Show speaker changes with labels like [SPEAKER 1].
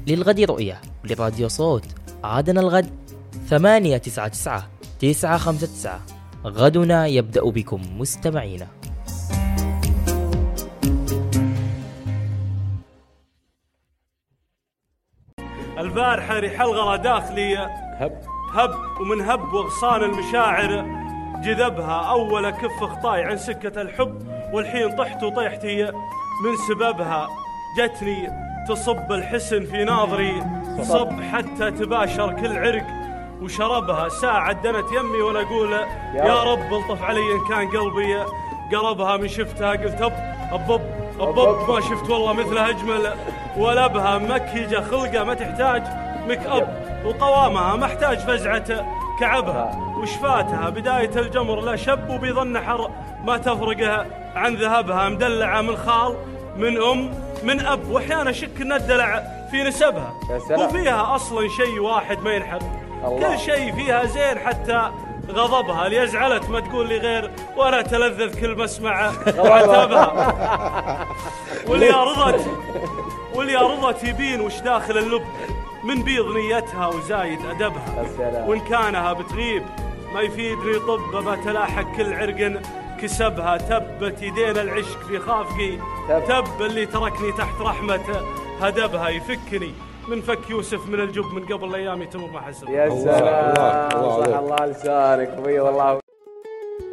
[SPEAKER 1] للغد رؤية لراديو صوت. عادنا الغد 899 959. غدنا يبدأ بكم مستمعينا.
[SPEAKER 2] البارحة ريح الغلا داخلية هب ومن هب واغصان المشاعر جذبها أول كف خطاي عن سكة الحب، والحين طحت وطيحت هي من سببها. جتني تصب الحسن في ناظري صب حتى تباشر كل عرق وشربها. ساعة دنت يمي وانا اقول يا رب الطف علي ان كان قلبي قربها. من شفتها قلت أب ما شفت والله مثلها اجمل، ولبها مكيجة خلقة ما تحتاج ميك اب، وقوامها ما احتاج فزعة كعبها، وشفاتها بداية الجمر لا شب وبيظن حر ما تفرقها عن ذهبها. مدلعة من خال من أم من أب، وأحيانا شك إن الدلع في نسبها، وفيها أصلا شيء واحد ما ينحب، كل شيء فيها زين حتى غضبها. اللي يزعلت ما تقول لي غير وأنا تلذذ كل ما اسمع عتبها. واللي رضت يبين وش داخل اللب من بيض نيتها وزايد أدبها. وإن كانها بتغيب ما يفيدني طب، ما تلاحق كل عرق كسبها. تبت يدين العشق في خافقي تب، اللي تركني تحت رحمة هدبها. يفكني من فك يوسف من الجب من قبل ايامي تمر ما حسب.
[SPEAKER 3] يا سلام، صح الله لسانك، بيض الله.